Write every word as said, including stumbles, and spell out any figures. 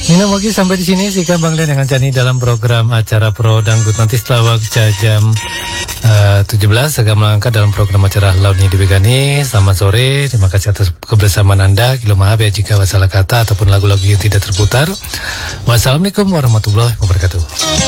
Nina Mogi sampai di sini Sika Bang Len dengan Cani dalam program acara Pro Dangdut nanti setelah waktu jam uh, tujuh belas akan melangkah dalam program acara Lautnya Dibegani. Selamat sore, terima kasih atas kebersamaan Anda. Kilo maaf ya jika salah kata ataupun lagu-lagu yang tidak terputar. Wassalamualaikum warahmatullahi wabarakatuh.